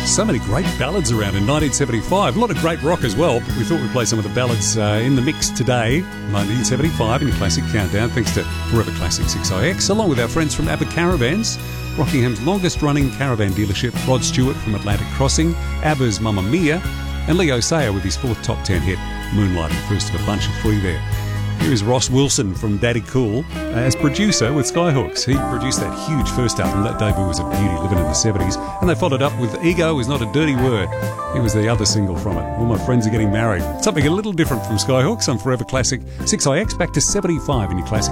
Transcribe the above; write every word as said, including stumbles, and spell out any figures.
So many great ballads around in nineteen seventy-five. A lot of great rock as well. But we thought we'd play some of the ballads uh, in the mix today. nineteen seventy-five in your Classic Countdown, thanks to Forever Classic six I X, along with our friends from ABBA Caravans, Rockingham's longest-running caravan dealership, Rod Stewart from Atlantic Crossing, ABBA's Mamma Mia, and Leo Sayer with his fourth top ten hit, Moonlighting, first of a bunch of three there. Here is Ross Wilson from Daddy Cool as producer with Skyhooks. He produced that huge first album. That debut was a beauty, living in the seventies. And they followed up with Ego Is Not a Dirty Word. He was the other single from it. All my friends are getting married. Something a little different from Skyhooks on Forever Classic six I X, back to seventy-five in your Classic